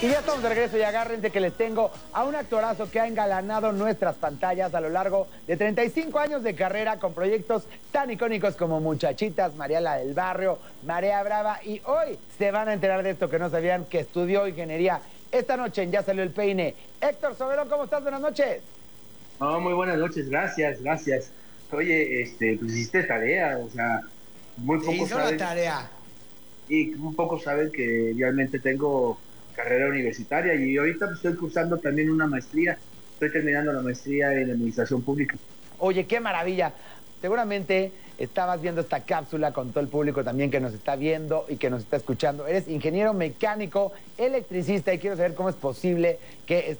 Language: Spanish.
Y ya estamos de regreso y agárrense que les tengo a un actorazo que ha engalanado nuestras pantallas a lo largo de 35 años de carrera con proyectos tan icónicos como Muchachitas, Mariela del Barrio, Marea Brava, y hoy se van a enterar de esto que no sabían, que estudió ingeniería. Esta noche en Ya Salió el Peine. Héctor Soberón, ¿cómo estás? Buenas noches. No, muy buenas noches, gracias. Oye, pues hiciste tarea, o sea, muy Se pocos hizo la saben, tarea. y muy pocos saben que realmente tengo carrera universitaria y ahorita pues, estoy cursando también una maestría, estoy terminando la maestría en administración pública. Oye, qué maravilla. Seguramente estabas viendo esta cápsula con todo el público también que nos está viendo y que nos está escuchando. Eres ingeniero mecánico, electricista y quiero saber cómo es posible que